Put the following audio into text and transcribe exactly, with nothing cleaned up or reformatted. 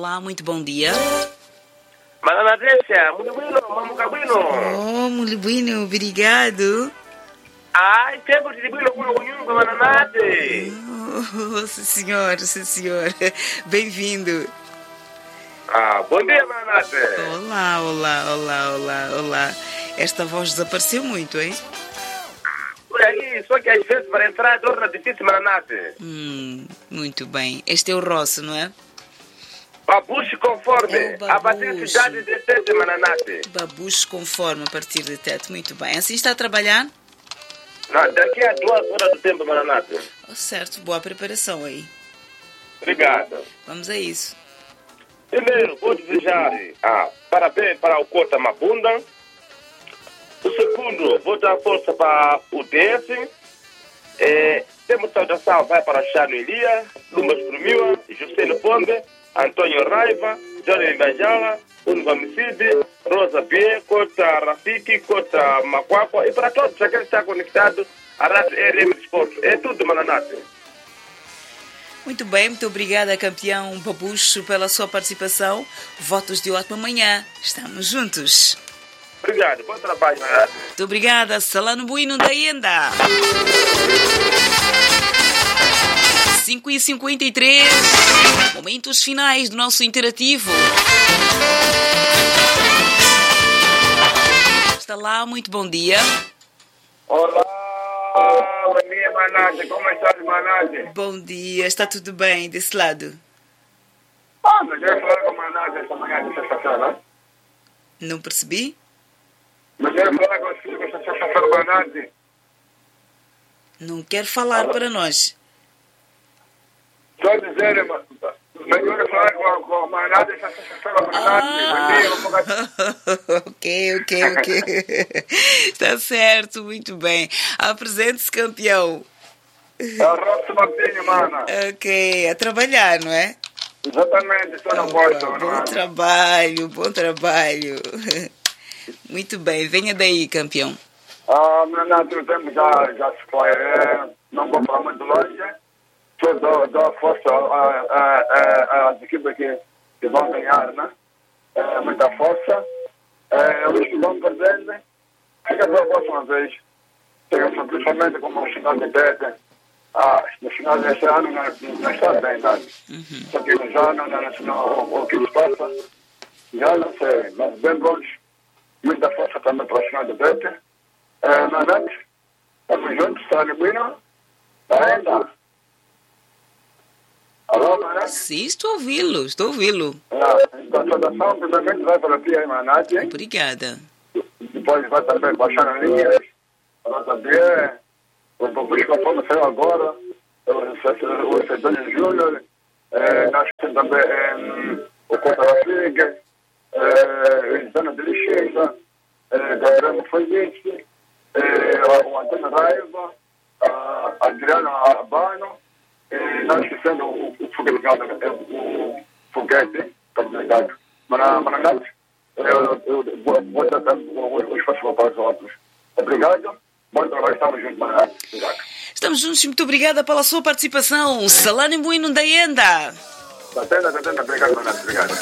Olá, muito bom dia. Mananadesha, muito bueno, mamuca bueno. Oh, muito bueno, obrigado. Ai, tempo de bueno, bueno, bueno, mananade. Oh, sim, senhor, sim, senhor. Bem-vindo. Ah, bom dia, mananade. Olá, olá, olá, olá, olá. Esta voz desapareceu muito, hein? Por aí, só que às vezes para entrar torna difícil, mananade. Hum, muito bem. Este é o Rosso, não é? Babucho conforme, É o a partir de cidade de sete, mananade. Babucho conforme a partir de teto. Muito bem. Assim está a trabalhar? Não, daqui a duas horas do tempo, mananade. Oh, certo, boa preparação aí. Obrigado. Vamos a isso. Primeiro, vou desejar ah, parabéns para o Cota Mabunda. O segundo, vou dar força para o D S. É, temos saudação, vai para Chano Elia, Lumas Prumila, Juscelino Pombe, Antônio Raiva, Johnny Bajala, Unva Micide, Rosa Bie, Cota Rafiki, Cota Macuacua e para todos aqueles que estão conectados à Rádio R M Sport. É tudo, mananate. Muito bem, muito obrigada, campeão Babucho, pela sua participação. Votos de ótima manhã. Estamos juntos. Obrigado, bom trabalho, mananate. Muito obrigada. Salano Bueno da Enda. cinco e cinquenta e três. Momentos finais do nosso interativo. Está lá, muito bom dia. Olá, bom dia, manate. Como estás, manate? Bom dia, está tudo bem desse lado? Ah, mas eu ia falar com a manate esta manhã de sexta-feira. Não percebi? Mas eu ia falar com os filhos esta sexta-feira, manate. Não quer falar para nós. Só dizer, mas eu ia falar com a, com a manate esta sexta-feira, manate. Ah, ok, ok, ok. Está certo, muito bem. Apresente-se, campeão. É o Rosso Martinho, mana. Ok, a trabalhar, não é? Exatamente, estou na porta, Bom mana. trabalho, bom trabalho. Muito bem, venha daí, campeão. Ah, manate, o tempo já, já se foi. É, não vou para muito longe. Só dou, dou força às equipes que, que vão ganhar, né? É, muita força. É, os que vão perdendo, fica para a próxima vez. Chega principalmente como o final de Tete. Ah, no final deste ano não, não está bem, nada. Uhum. Só que já não, não, não, o, o que se passa, já não sei, mas bem bons. Muita força também para o final de Tete. É, Manete, estamos juntos, está bueno. Ainda. Alô, Manete? Sim, estou a ouvi-lo, estou a ouvi-lo. Ah, então, saudação, primeiramente vai para ti aí, Manete. Obrigada. Depois vai também baixar a linha. Vai também. O Babucho Conforme saiu agora. O Cedônio Júnior. Nós temos também eh, o Cota Rafiga. O Zana de Lixeira. Gabriel Foguete. O Antônio Raiva. A Adriana Arbano. Nós esquecendo o Foguete. O Foguete. Está ligado. Mananate. Eu vou tratar o esforço para os outros. Obrigado. Bom trabalho, estamos juntos, Mananate. Obrigado. Estamos juntos, muito obrigada pela sua participação. Salano Bueno da Enda. Atenda, atenda, obrigado, Mananate. Obrigado.